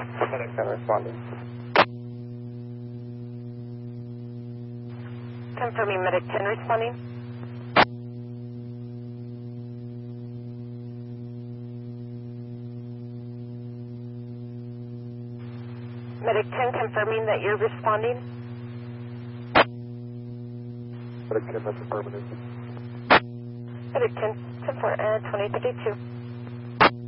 Medic 10 responding. Confirming Medic 10 responding. Medic 10 confirming that you're responding. Medic 10, that's affirmative. Medic 10, 10-4, 2032.